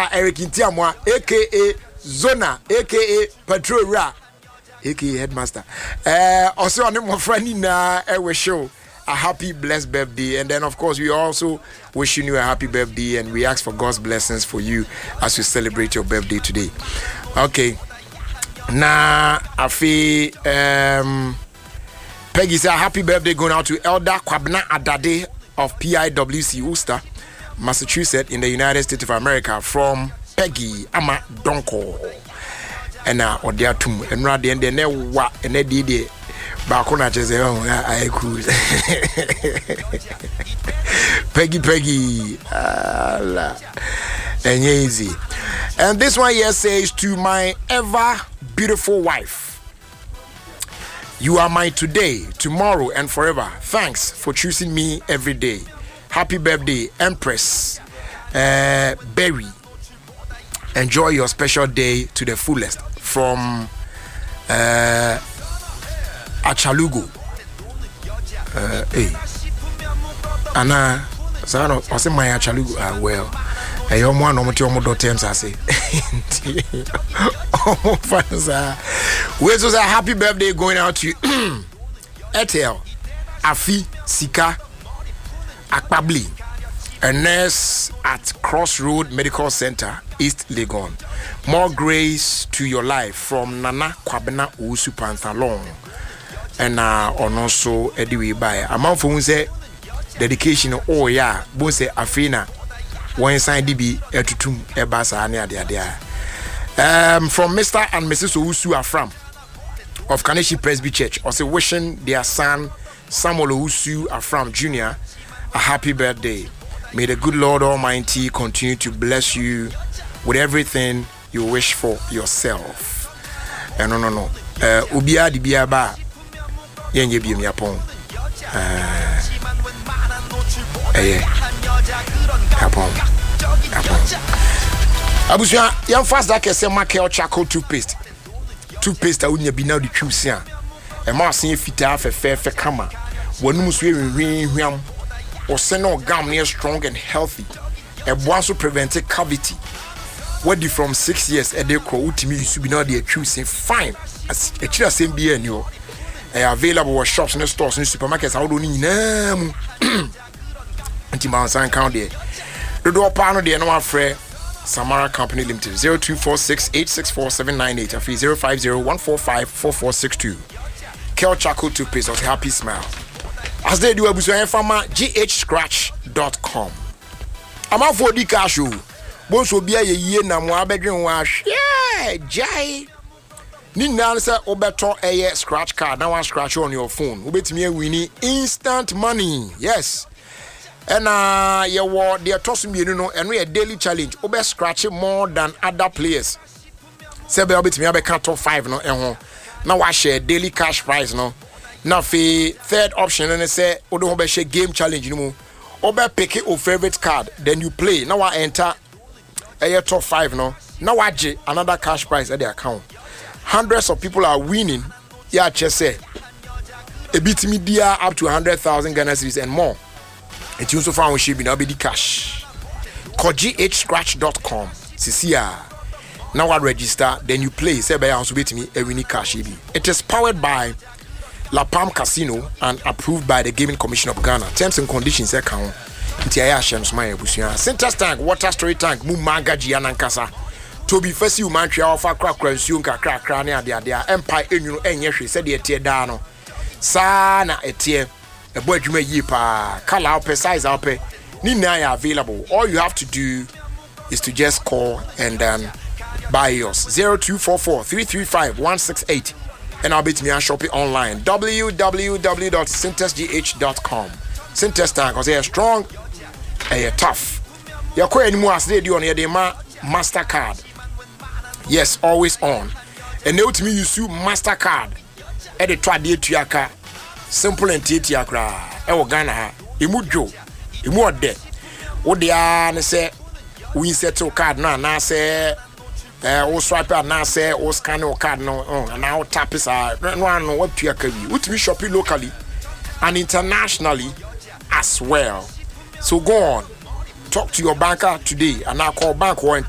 Mr. Eric Intiamwa, aka Zona, aka Patrol Ra, aka Headmaster. Also on my friend na show a happy blessed birthday, and then of course we also wishing you a happy birthday, and we ask for God's blessings for you as you celebrate your birthday today. Okay. Na afi Peggy said happy birthday going out to Elder Kwabna Adade of PIWC Worcester, Massachusetts in the United States of America from Peggy Ama Donko. And Odiatum and Radi and the Newa and Eddie Bakuna Jesse I cool. Peggy and easy. And this one here says, to my ever beautiful wife, you are my today, tomorrow, and forever. Thanks for choosing me every day. Happy birthday, Empress Berry. Enjoy your special day to the fullest. From Achalugo. Anna, son of my Achalugo. Well. I am one of your terms, I say. Where's a happy birthday going out to you? Etel, Afi, Sika, Akpabli, a nurse at Crossroad Medical Center, East Legon. More grace to your life from Nana Kwabena Usu Panthalon. And also Eddie by a month for dedication. Oh, yeah, Bose Afina. One sign DB etutum ebasa ane ade from Mr. and Mrs. Owusu Afram of Kaneshi Presby Church, also wishing their son Samuel Owusu Afram Jr. a happy birthday. May the good Lord Almighty continue to bless you with everything you wish for yourself. No. Ubia di biaba yenye bi mi apon. Apon. Abusia, young fast that can say Makel charcoal toothpaste. Toothpaste I wouldn't be now the truth. A mouse in fita for fair kama. When you ring or send no gum near strong and healthy. A boss will prevent cavity. What do from 6 years a day crow to me to be not the truth fine. As a child same beer new. Available at shops and stores and supermarkets. I don't need Anti-Mountain County. The door panel, the annual Frey Samara Company Limited 0246-864-798 and 050-145-4462. Kel Charcoal Toothpaste of Happy Smile. As they do a business from ghscratch.com. I'm out for the cash. Bones will be a year now. My bedroom wash. Yeah, Jai. Nina say Obeto a scratch card. Now I scratch on your phone. Ubet me winning instant money. Yes. And you were the tossing you know, and we a daily challenge. Obe scratching more than other players. Say be bit me top 5 no now I share daily cash prize no. Now for third option and say odo be share game challenge you know. Obe pick your favorite card, then you play. Now I enter a top 5 no. Now I get another cash prize at the account. Hundreds of people are winning. Yeah, just say a bit media up to 100,000 Ghana cedis and more. It also found she be now be the cash. Call ghscratch.com. Cecilia. Now I register, then you play. Say by house with me a winning cash. It is powered by La Palm Casino and approved by the Gaming Commission of Ghana. Terms and conditions account. Ntia Shams my busia. Center tank, water storage tank, Mumaga Gianankasa. To be first you man try offer crack kakra ne ade empire enyu enye said the tear down. Sa na etie. A boy you may yipa color up size up Nina available. All you have to do is to just call and then buy yours 0244-335-168 and I'll bet me and shop it online www.syntesgh.com. Syntes tank because they are strong and you're tough. You're quite anymore as they do on your MasterCard. Yes, always on. And now to me you sue MasterCard at the trade to your car. Simple and titi akra e Ghana imujo imu ode wo dia ne se we settle card na say o swipe na say o scan your card no and now tap is no what to akabi utimi shopping locally and internationally as well. So go on, talk to your banker today and now call bank or